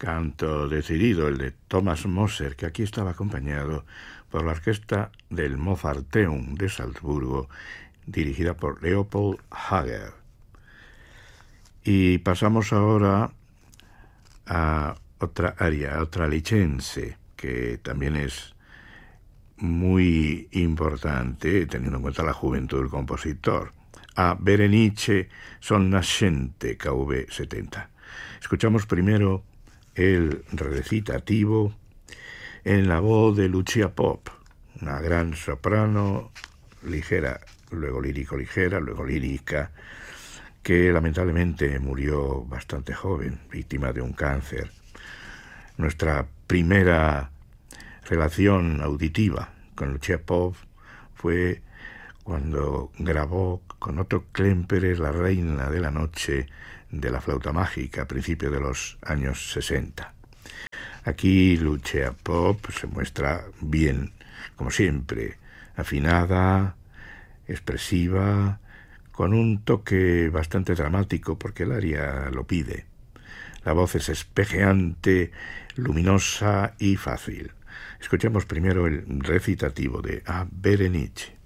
Canto decidido, el de Thomas Moser, que aquí estaba acompañado por la orquesta del Mozarteum de Salzburgo, dirigida por Leopold Hager. Y pasamos ahora a otra aria, otra license, que también es muy importante, teniendo en cuenta la juventud del compositor, a Berenice Son Nascente, KV 70. Escuchamos primero el recitativo en la voz de Lucia Pop, una gran soprano, ligera, luego lírico-ligera, luego lírica, que lamentablemente murió bastante joven, víctima de un cáncer. Nuestra primera relación auditiva con Lucia Pop fue cuando grabó con Otto Klemperer La Reina de la Noche de la flauta mágica a principios de los años 60. Aquí Lucia Pop se muestra bien, como siempre, afinada, expresiva, con un toque bastante dramático porque el aria lo pide. La voz es espejeante, luminosa y fácil. Escuchemos primero el recitativo de A Berenice.